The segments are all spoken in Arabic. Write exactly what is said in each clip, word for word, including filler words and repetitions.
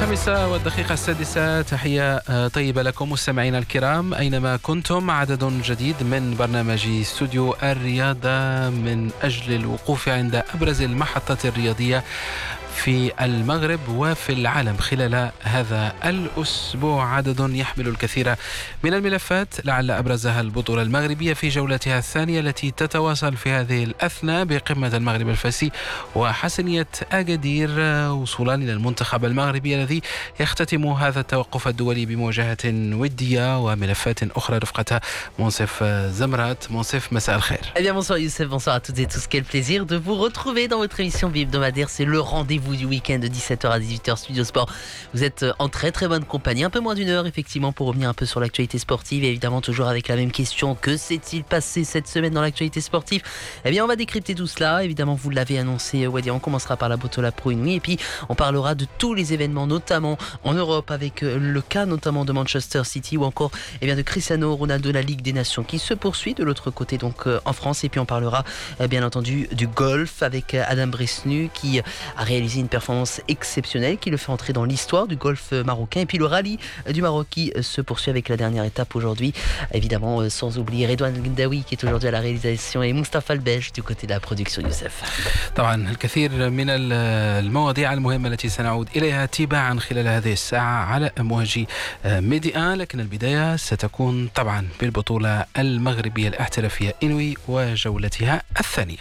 الخامسة والدقيقة السادسة. تحية طيبة لكم مستمعينا الكرام أينما كنتم. عدد جديد من برنامج استوديو الرياضة من أجل الوقوف عند أبرز المحطات الرياضية في المغرب وفي العالم خلال هذا الأسبوع. عدد يحمل الكثير من الملفات، لعل أبرزها البطولة المغربية في جولتها الثانية التي تتواصل في هذه الأثناء بقمة المغرب الفاسي وحسنية أكادير وصولا إلى المنتخب المغربي الذي يختتم هذا التوقف الدولي بمواجهة ودية وملفات أخرى رفقتها منصف زمرات. منصف، مساء الخير. Eh bien bonsoir Youssef, bonsoir à toutes et tous. Quel plaisir de vous retrouver dans votre émission bi-hebdomadaire. C'est le rendez-vous du week-end de dix-sept heures à dix-huit heures Studio Sport. Vous êtes en très très bonne compagnie, un peu moins d'une heure effectivement pour revenir un peu sur l'actualité sportive et évidemment toujours avec la même question: que s'est-il passé cette semaine dans l'actualité sportive? Eh bien on va décrypter tout cela, évidemment vous l'avez annoncé Wadia, on commencera par la Botola Pro Inouï et puis on parlera de tous les événements notamment en Europe avec le cas notamment de Manchester City ou encore eh bien, de Cristiano Ronaldo, la Ligue des Nations qui se poursuit de l'autre côté donc en France, et puis on parlera bien entendu du golf avec Adam Bresnu qui a réalisé une performance exceptionnelle qui le fait entrer dans l'histoire du golf marocain, et puis le rallye du Maroc qui se poursuit avec la dernière étape aujourd'hui, évidemment sans oublier Redouane Gdaoui qui est aujourd'hui à la réalisation et Moustapha Albèche du côté de la production. Youssef, طبعا الكثير من المواضيع المهمة التي سنعود إليها تباعا خلال هذه الساعة على أمواج ميدي آن، لكن البداية ستكون طبعا بالبطولة المغربية الاحترافية إنوي وجولتها الثانية.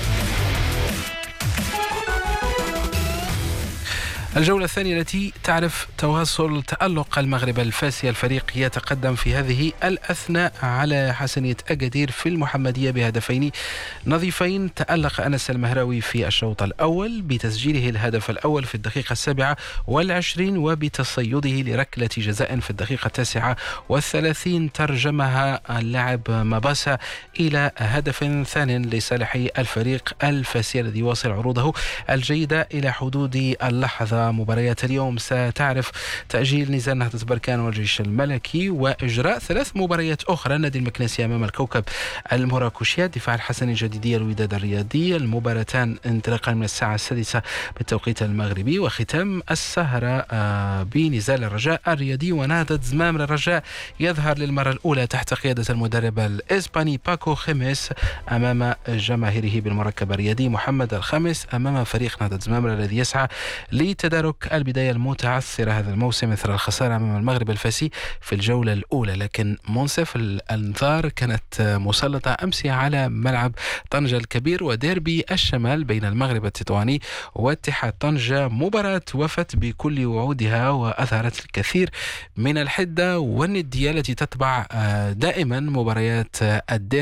الجولة الثانية التي تعرف تواصل تألق المغرب الفاسي. الفريق يتقدم في هذه الأثناء على حسنية أكادير في المحمدية بهدفين نظيفين. تألق أنس المهراوي في الشوط الأول بتسجيله الهدف الأول في الدقيقة السابعة والعشرين وبتصيده لركلة جزاء في الدقيقة التاسعة والثلاثين ترجمها اللاعب مباسا إلى هدف ثان لصالح الفريق الفاسي الذي يواصل عروضه الجيدة إلى حدود اللحظة. مباريات اليوم ستعرف تأجيل نزال نهضة بركان والجيش الملكي وإجراء ثلاث مباريات أخرى: نادي المكنسي أمام الكوكب المراكشية، دفاع الحسن الجديدية الوداد الرياضي، المباراتان انطلاقا من الساعة السادسة بالتوقيت المغربي، وختام السهرة بنزال الرجاء الرياضي ونهضة زمام. الرجاء يظهر للمرة الأولى تحت قيادة المدرب الإسباني باكو خيميس أمام جماهيره بالمركب الرياضي. محمد الخامس أمام فريق نهضة زمام الذي يسعى لتدارك البداية المتعثرة هذا الموسم مثل الخسارة أمام المغرب الفاسي في الجولة الأولى. لكن منصف، الأنظار كانت مسلطة أمس على ملعب طنجة الكبير وديربي الشمال بين المغرب التطواني واتحاد طنجة، مباراة وفت بكل وعودها وأظهرت الكثير من الحدة والندية التي تتبع دائما مباريات الديربي